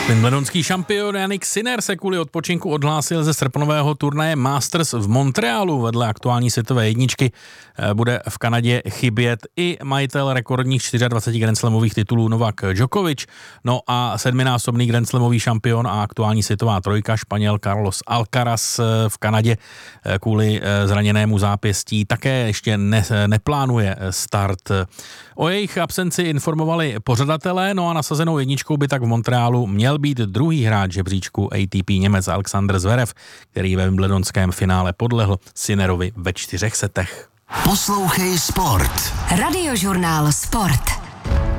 Wimbledonský šampion Jannik Sinner se kvůli odpočinku odhlásil ze srpnového turnaje Masters v Montrealu. Vedle aktuální světové jedničky bude v Kanadě chybět i majitel rekordních 24 grandslamových titulů Novak Djokovic. No a 7násobný grandslamový šampion a aktuální světová trojka Španěl Carlos Alcaraz v Kanadě kvůli zraněnému zápěstí také ještě neplánuje start. O jejich absenci informovali pořadatelé, no a nasazenou jedničkou by tak v Montrealu měl být druhý hráč žebříčku ATP Němec Alexander Zverev, který ve wimbledonském finále podlehl Sinnerovi ve 4 setech. Poslouchej Sport. Radiožurnál Sport.